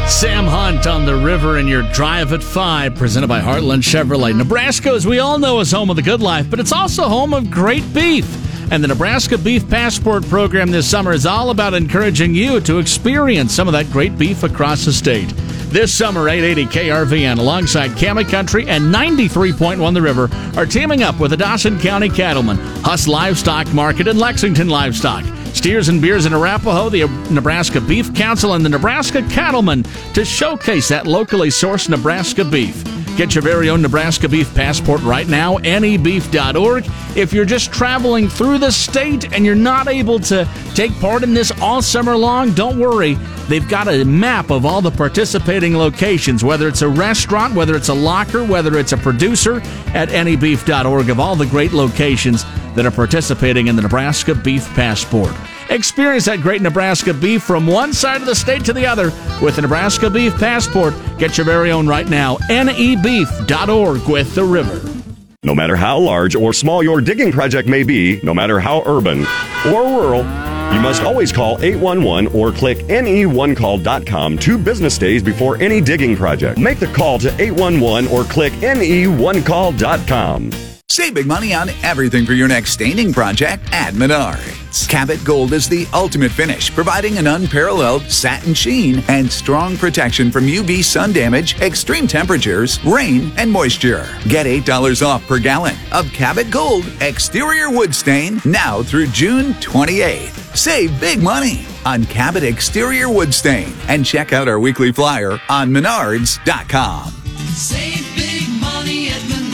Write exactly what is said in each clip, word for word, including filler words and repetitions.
Sam Hunt on the river in your Drive at five, presented by Heartland Chevrolet. Nebraska, as we all know, is home of the good life, but it's also home of great beef. And the Nebraska Beef Passport program this summer is all about encouraging you to experience some of that great beef across the state. This summer, eight eighty K R V N alongside Camet Country and ninety-three point one The River are teaming up with the Dawson County Cattlemen, Huss Livestock Market, and Lexington Livestock, Steers and Beers in Arapahoe, the Nebraska Beef Council, and the Nebraska Cattlemen to showcase that locally sourced Nebraska beef. Get your very own Nebraska Beef Passport right now, N E beef dot org. If you're just traveling through the state and you're not able to take part in this all summer long, don't worry. They've got a map of all the participating locations, whether it's a restaurant, whether it's a locker, whether it's a producer, at N E beef dot org of all the great locations that are participating in the Nebraska Beef Passport. Experience that great Nebraska beef from one side of the state to the other with the Nebraska Beef Passport. Get your very own right now, N E beef dot org with The River. No matter how large or small your digging project may be, no matter how urban or rural, you must always call eight one one or click N E one call dot com two business days before any digging project. Make the call to eight one one or click N E one call dot com. Save big money on everything for your next staining project at Menards. Cabot Gold is the ultimate finish, providing an unparalleled satin sheen and strong protection from U V sun damage, extreme temperatures, rain, and moisture. Get eight dollars off per gallon of Cabot Gold Exterior Wood Stain now through June twenty-eighth. Save big money on Cabot Exterior Wood Stain and check out our weekly flyer on menards dot com. Save big money at Menards.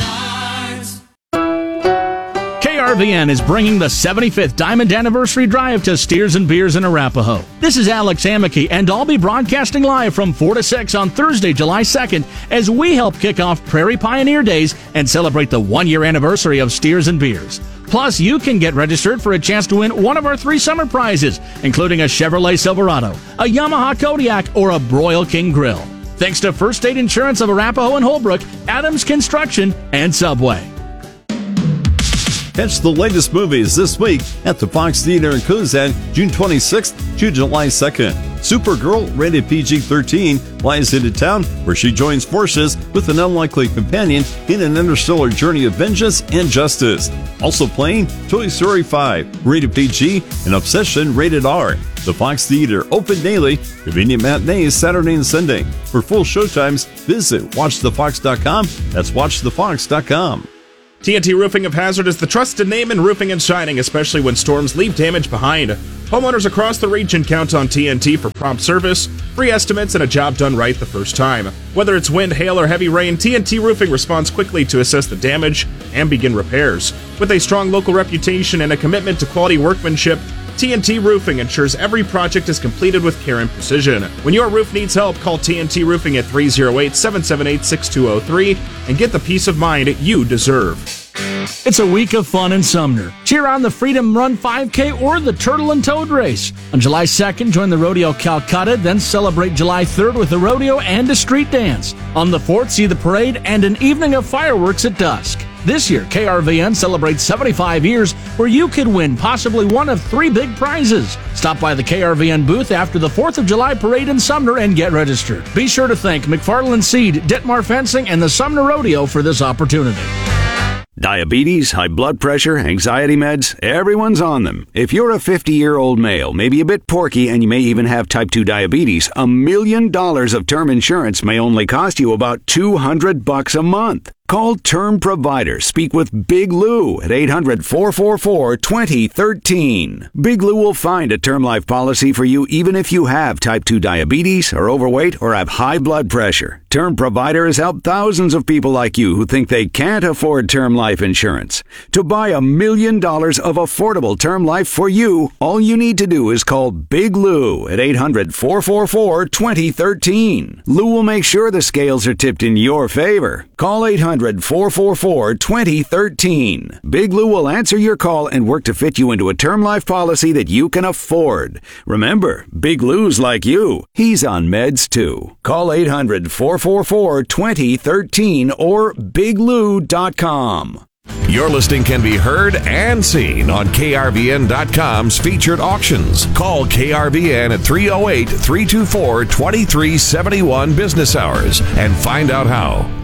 K R V N is bringing the seventy-fifth Diamond Anniversary Drive to Steers and Beers in Arapahoe. This is Alex Amicky, and I'll be broadcasting live from four to six on Thursday, July second, as we help kick off Prairie Pioneer Days and celebrate the one-year anniversary of Steers and Beers. Plus, you can get registered for a chance to win one of our three summer prizes, including a Chevrolet Silverado, a Yamaha Kodiak, or a Broil King Grill. Thanks to First State Insurance of Arapahoe and Holbrook, Adams Construction, and Subway. Catch the latest movies this week at the Fox Theater in Cozad, June twenty-sixth to July second. Supergirl, rated P G thirteen, flies into town where she joins forces with an unlikely companion in an interstellar journey of vengeance and justice. Also playing Toy Story five, rated P G, and Obsession, rated R. The Fox Theater, open daily, convenient matinees Saturday and Sunday. For full showtimes, visit watch the fox dot com. That's watch the fox dot com. T N T Roofing of Hazard is the trusted name in roofing and siding, especially when storms leave damage behind. Homeowners across the region count on T N T for prompt service, free estimates, and a job done right the first time. Whether it's wind, hail, or heavy rain, T N T Roofing responds quickly to assess the damage and begin repairs. With a strong local reputation and a commitment to quality workmanship, T N T Roofing ensures every project is completed with care and precision. When your roof needs help, call T N T Roofing at three oh eight, seven seven eight, six two oh three and get the peace of mind you deserve. It's a week of fun in Sumner. Cheer on the Freedom Run five K or the Turtle and Toad Race. On July second, join the Rodeo Calcutta, then celebrate July third with a rodeo and a street dance. On the fourth, see the parade and an evening of fireworks at dusk. This year, K R V N celebrates seventy-five years where you could win possibly one of three big prizes. Stop by the K R V N booth after the fourth of July parade in Sumner and get registered. Be sure to thank McFarland Seed, Ditmar Fencing, and the Sumner Rodeo for this opportunity. Diabetes, high blood pressure, anxiety meds, everyone's on them. If you're a fifty-year-old male, maybe a bit porky, and you may even have type two diabetes, a million dollars of term insurance may only cost you about two hundred bucks a month. Call Term Provider. Speak with Big Lou at eight hundred, four four four, two oh one three. Big Lou will find a term life policy for you even if you have type two diabetes, are overweight, or have high blood pressure. Term Provider has helped thousands of people like you who think they can't afford term life insurance. To buy a million dollars of affordable term life for you, all you need to do is call Big Lou at eight hundred, four four four, two oh one three. Lou will make sure the scales are tipped in your favor. Call eight hundred, four four four, two oh one three. Big Lou will answer your call and work to fit you into a term life policy that you can afford. Remember, Big Lou's like you. He's on meds too. Call eight hundred, four four four, two oh one three or big lou dot com. Your listing can be heard and seen on K R B N dot com's featured auctions. Call K R B N at three oh eight, three two four, two three seven one business hours and find out how.